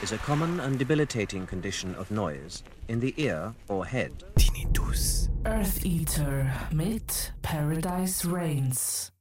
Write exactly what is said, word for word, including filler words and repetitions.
is a common and debilitating condition of noise in the ear or head. Tinnitus. Earth Eater mit Paradise Reigns.